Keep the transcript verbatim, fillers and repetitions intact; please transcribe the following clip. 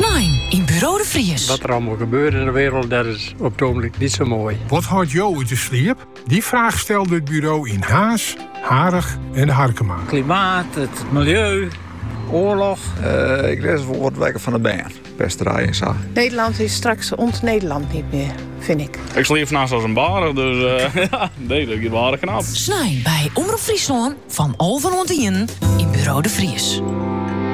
Snein in Bureau de Vries. Wat er allemaal gebeurt in de wereld, dat is op het ogenblik niet zo mooi. Wat houdt jou uit de sleep? Die vraag stelde het bureau in Haas, Harig en de Harkema. Klimaat, het milieu, oorlog. Uh, ik lees voor het werken van de band. Pesterij en zo. Nederland is straks ons Nederland niet meer, vind ik. Ik sliep vanavond als een barig, dus uh, ja, nee, dat is wel knap. Snein bij Omroep Friesland van Alphen Ontien in Bureau de Vries.